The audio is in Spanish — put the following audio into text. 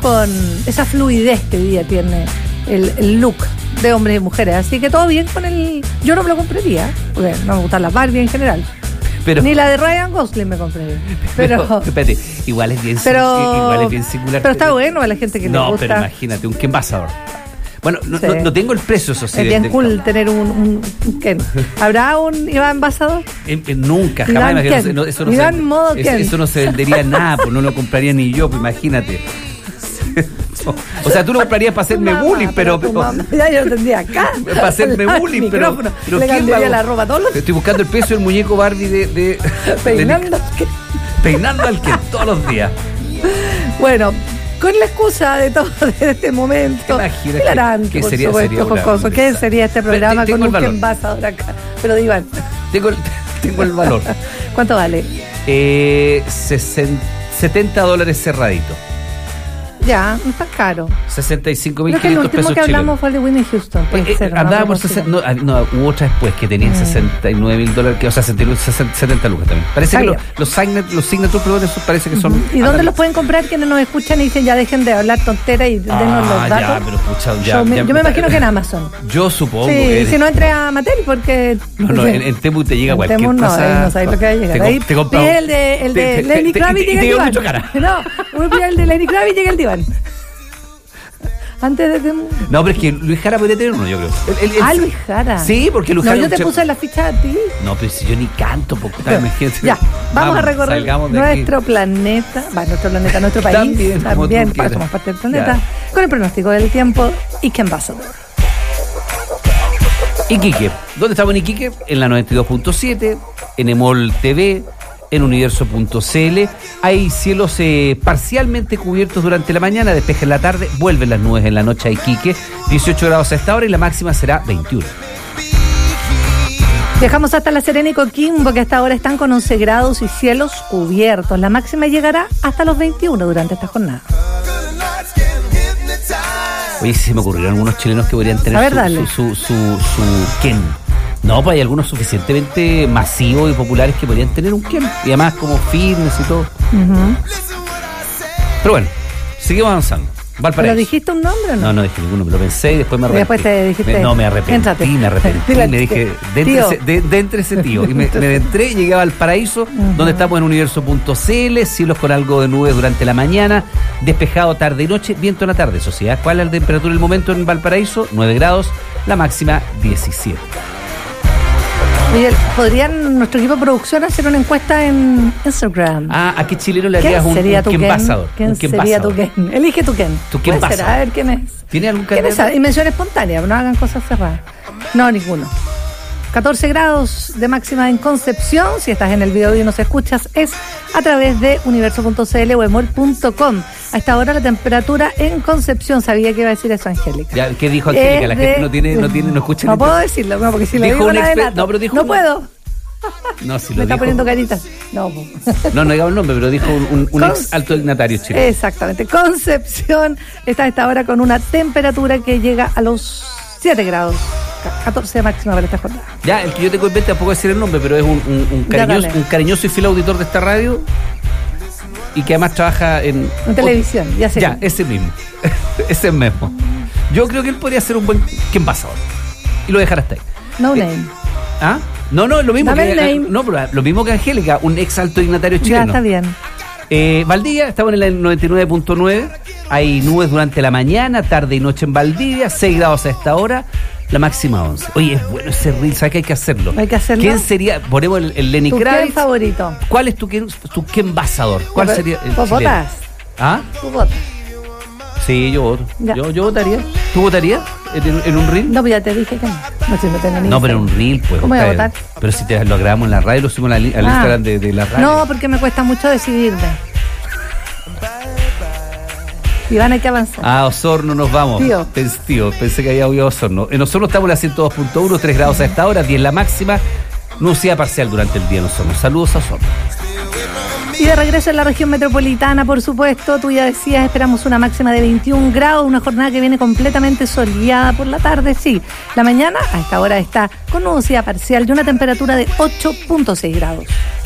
con esa fluidez que hoy día tiene el look de hombres y mujeres. Así que todo bien con el... Yo no me lo compraría, porque no me gustan las Barbie en general. Pero, ni la de Ryan Gosling me compré. Pero espérate, igual es bien singular. Pero está bueno a la gente que le gusta. No, pero imagínate, un Ken Basador. Bueno, no tengo el precio, eso sí. Es bien cool tener un Ken. ¿Habrá un Iván Basador? Nunca, jamás. Eso no se vendería nada, pues no lo compraría ni yo, pues imagínate. O sea, tú lo comprarías para hacerme bullying, pero ya yo lo tendría acá. Para hacerme bullying, pero le cambiaría la ropa a todos los... Estoy buscando el precio del muñeco Barbie de peinando al Ken todos los días. Bueno, con la excusa de todo de este momento, hilarante, por supuesto, jocoso. ¿Qué sería este programa con un Ken Basador acá? Pero de Iván. Tengo el valor. ¿Cuánto vale? $70 cerradito. Ya, no está caro. 65.500 pesos chilenos. El último que hablamos fue el de Whitney Houston. Andábamos hubo otra después que tenían $69,000, o sea, 70 lucas también. Parece que los Signature Products parece que son... ¿Y dónde los pueden comprar quienes nos escuchan y dicen ya dejen de hablar tonteras y denos los datos? Ya, pero escucha, yo me imagino que en Amazon. Yo supongo. Sí, si no entre a Mattel porque... No, en Temu te llega cualquier cosa. No sabes lo que va a llegar. Ahí pide el de Lenny Kravitz y llega el diván. No, uno pide el de Lenny Kravitz y llega el diván. Antes de que... No, pero es que Luis Jara podría tener uno, yo creo. Luis Jara. Sí, porque Luis Jara... No, yo te puse en la ficha a ti. No, pero si yo ni canto, porque ya, vamos a recorrer nuestro planeta. Nuestro país. También porque somos parte del planeta. Ya. Con el pronóstico del tiempo y Ken Basador. Iquique. ¿Dónde estamos en Iquique? En la 92.7, en Emol TV, en universo.cl. Hay cielos parcialmente cubiertos durante la mañana, despeja en la tarde, vuelven las nubes en la noche a Iquique, 18 grados a esta hora y la máxima será 21. Viajamos hasta La Serena y Coquimbo, que hasta ahora están con 11 grados y cielos cubiertos. La máxima llegará hasta los 21 durante esta jornada. Oye, si se me ocurrieron algunos chilenos que podrían tener su Ken. No, pues hay algunos suficientemente masivos y populares que podrían tener un Ken. Y además como fitness y todo. Pero bueno, seguimos avanzando. Valparaíso. ¿Pero dijiste un nombre o no? No dije ninguno, me lo pensé y después me arrepentí. Después te dijiste... me arrepentí. Me dije, de ese tío. Y me entré y llegué a Valparaíso, donde estamos en universo.cl, cielos con algo de nubes durante la mañana, despejado tarde y noche, viento en la tarde. Sociedad, ¿cuál es la temperatura del momento en Valparaíso? 9 grados, la máxima 17. Oye, ¿podrían nuestro equipo de producción hacer una encuesta en Instagram? ¿A qué chileno le harías un Ken Basador? ¿Quién sería tu Ken? Elige tu Ken. Tu Ken Basador. A ver quién es. ¿Tiene algún candidato? Y mención espontánea, no hagan cosas cerradas. No, ninguno. 14 grados de máxima en Concepción. Si estás en el video y nos escuchas, es a través de universo.cl o emol.com. A esta hora la temperatura en Concepción, sabía que iba a decir eso Angélica. Ya, ¿qué dijo Angélica? La gente no escucha. No puedo decirlo, no, porque si le digo nada de nada. No puedo. No, si lo me está dijo. poniendo caritas. No digamos el nombre, pero dijo un ex alto dignatario chileno. Exactamente. Concepción está a esta hora con una temperatura que llega a los 7 grados. 14 máxima para esta jornada. Ya, el que yo tengo en mente, tampoco decir el nombre, pero es un cariñoso y fiel auditor de esta radio y que además trabaja en televisión. Ya, ese mismo. Ese mismo. Yo creo que él podría ser un buen Ken Basador y lo dejar hasta ahí. No name. ¿Ah? No, lo mismo pero lo mismo que Angélica, un ex alto dignatario chileno. Ya, está bien. Valdivia, estamos en el 99.9. Hay nubes durante la mañana, tarde y noche en Valdivia, 6 grados a esta hora, la máxima 11. Oye, es bueno ese reel, ¿sabes que hay que hacerlo? ¿Quién sería? Ponemos el Lenny Kravitz. ¿Tu Ken favorito? ¿Cuál es tu Ken Basador? ¿Cuál sería el chileno? ¿Votas? ¿Ah? ¿Tú votas? Sí, yo voto. Yo votaría. ¿Tú votarías en un reel? No, pues ya te dije que no. No, pero en un reel, pues. ¿Cómo voy a votar? Pero si te lo grabamos en la radio, lo subimos al Instagram de la radio. No, porque me cuesta mucho decidirme. Iván, hay que avanzar. Osorno nos vamos. Tío, pensé que había oído Osorno. En Osorno estamos en la 102.1, 3 grados a esta hora, 10 la máxima. Nubosidad parcial durante el día en Osorno. Saludos a Osorno. Y de regreso en la región metropolitana, por supuesto, tú ya decías, esperamos una máxima de 21 grados, una jornada que viene completamente soleada por la tarde, sí. La mañana a esta hora está con nubosidad parcial y una temperatura de 8.6 grados.